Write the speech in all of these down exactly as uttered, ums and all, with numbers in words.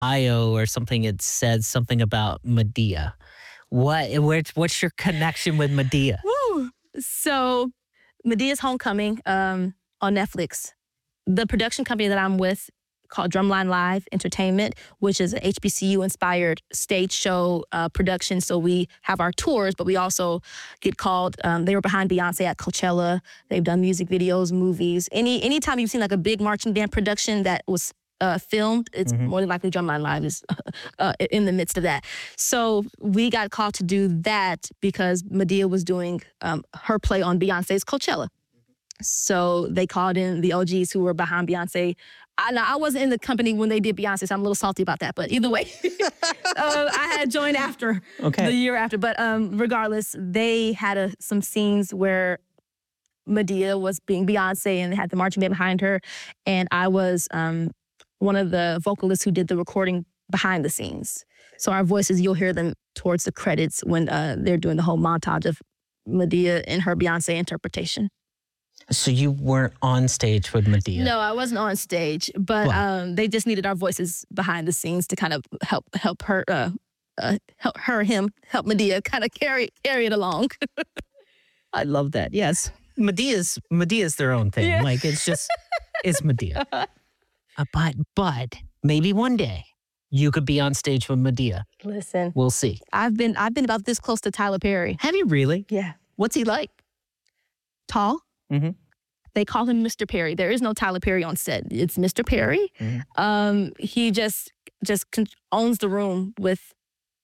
bio or something, it said something about Madea. What? Where, what's your connection with Madea? Woo! So, Madea's Homecoming um, on Netflix. The production company that I'm with called Drumline Live Entertainment, which is an H B C U-inspired stage show uh, production. So we have our tours, but we also get called. Um, they were behind Beyonce at Coachella. They've done music videos, movies. Any anytime you've seen like a big marching band production that was uh, filmed, it's mm-hmm. more than likely Drumline Live is uh, in the midst of that. So we got called to do that because Madea was doing um, her play on Beyonce's Coachella. So they called in the O Gs who were behind Beyonce. I, I wasn't in the company when they did Beyonce, so I'm a little salty about that. But either way, uh, I had joined after, okay. the year after. But um, regardless, they had a, some scenes where Madea was being Beyonce and they had the marching band behind her. And I was um, one of the vocalists who did the recording behind the scenes. So our voices, you'll hear them towards the credits when uh, they're doing the whole montage of Madea in her Beyonce interpretation. So you weren't on stage with Madea? No, I wasn't on stage, but um, they just needed our voices behind the scenes to kind of help help her, uh, uh, help her, him, help Madea kind of carry carry it along. I love that. Yes, Madea's Madea's their own thing. Yeah. Like it's just it's Madea. uh, but but maybe one day you could be on stage with Madea. Listen, we'll see. I've been I've been about this close to Tyler Perry. Have you really? Yeah. What's he like? Tall. Mm-hmm. They call him Mister Perry. There is no Tyler Perry on set. It's Mister Perry. Mm-hmm. Um, he just just owns the room with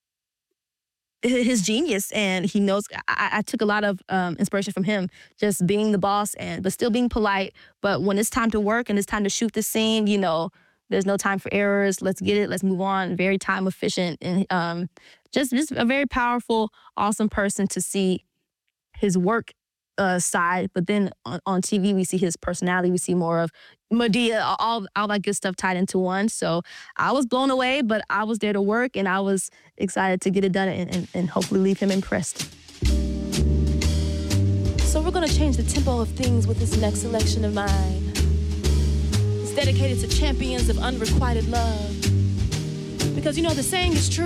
his genius, and he knows. I, I took a lot of um, inspiration from him, just being the boss and but still being polite. But when it's time to work and it's time to shoot the scene, you know, there's no time for errors. Let's get it. Let's move on. Very time efficient, and um, just just a very powerful, awesome person to see his work Uh, side, but then on, on T V we see his personality. We see more of Madea, all all that good stuff tied into one. So I was blown away, but I was there to work, and I was excited to get it done and, and, and hopefully leave him impressed. So we're gonna change the tempo of things with this next selection of mine. It's dedicated to champions of unrequited love, because you know the saying is true.